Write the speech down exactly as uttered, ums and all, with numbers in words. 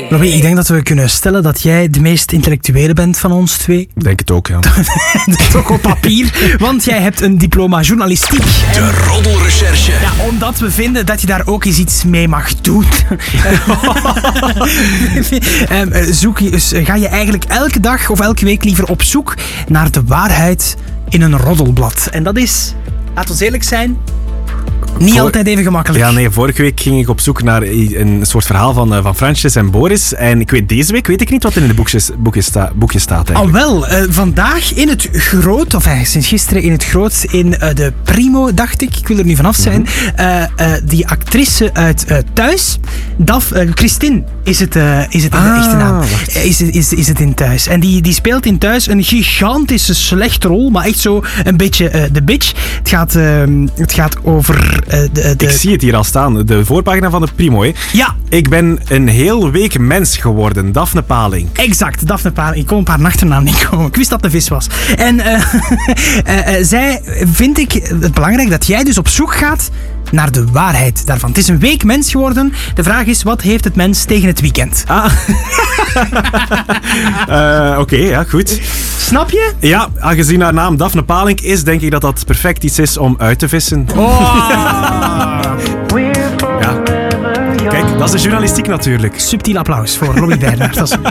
Robbie, ik denk dat we kunnen stellen dat jij de meest intellectuele bent van ons twee. Ik denk het ook, ja. Toch op papier, want jij hebt een diploma journalistiek. De roddelrecherche. Ja, omdat we vinden dat je daar ook eens iets mee mag doen. um, zoek je, dus ga je eigenlijk elke dag of elke week liever op zoek naar de waarheid in een roddelblad. En dat is, laten we eerlijk zijn, niet Voor... altijd even gemakkelijk. Ja, nee, vorige week ging ik op zoek naar een soort verhaal van, van Frances en Boris. En ik weet, deze week weet ik niet wat er in de boekjes, boekje, sta, boekje staat eigenlijk. Al wel, uh, vandaag in het groot, of uh, sinds gisteren in het groot, in uh, de Primo, dacht ik, ik wil er nu vanaf zijn, mm-hmm. uh, uh, die actrice uit uh, Thuis, Daf, uh, Christine is het, uh, is het in ah, de echte naam, uh, is, is, is het in Thuis. En die, die speelt in Thuis een gigantische slechte rol, maar echt zo een beetje uh, de bitch. Het gaat, uh, het gaat over... Uh, de, de... Ik zie het hier al staan, de voorpagina van de Primo. Hè. Ja. Ik ben een heel week mens geworden, Daphne Paling. Exact, Daphne Paling. Ik kon een paar achternaam niet komen. Ik wist dat het een vis was. En uh, uh, uh, zij vind ik het belangrijk dat jij dus op zoek gaat naar de waarheid daarvan. Het is een week mens geworden. De vraag is, wat heeft het mens tegen het weekend? Ah. uh, Oké, okay, ja, goed. Snap je? Ja, aangezien haar naam Daphne Paling is, denk ik dat dat perfect iets is om uit te vissen. Oh. Ja. Kijk, dat is de journalistiek natuurlijk. Subtiel applaus voor Robbie Bernhard.